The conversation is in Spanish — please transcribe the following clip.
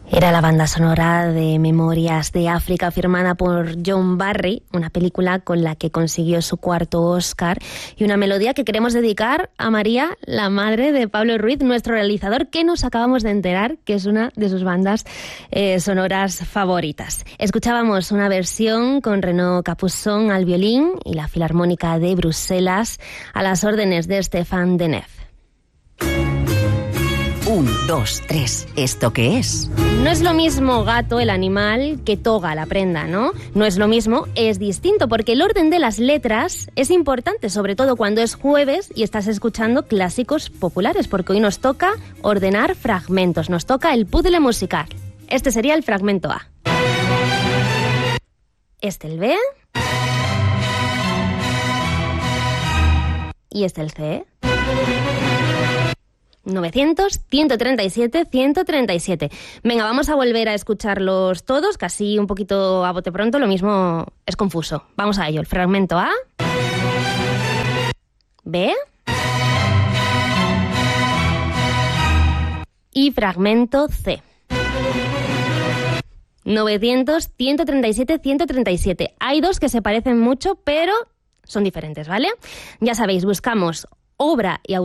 Era la banda sonora de Memorias de África, firmada por John Barry, una película con la que consiguió su cuarto Oscar, y una melodía que queremos dedicar a María, la madre de Pablo Ruiz, nuestro realizador, que nos acabamos de enterar que es una de sus bandas sonoras favoritas. Escuchábamos una versión con Renaud Capuçon al violín y la Filarmónica de Bruselas a las órdenes de Stéphane Deneuve. 1, 2, 3. ¿Esto qué es? No es lo mismo gato, el animal, que toga, la prenda, ¿no? No es lo mismo, es distinto, porque el orden de las letras es importante, sobre todo cuando es jueves y estás escuchando clásicos populares, porque hoy nos toca ordenar fragmentos, nos toca el puzzle musical. Este sería el fragmento A. Este el B. Y este el C. 900, 137, 137. Venga, vamos a volver a escucharlos todos, casi un poquito a bote pronto, lo mismo es confuso. Vamos a ello. El fragmento A, B y fragmento C. 900, 137, 137. Hay dos que se parecen mucho, pero son diferentes, ¿vale? Ya sabéis, buscamos obra y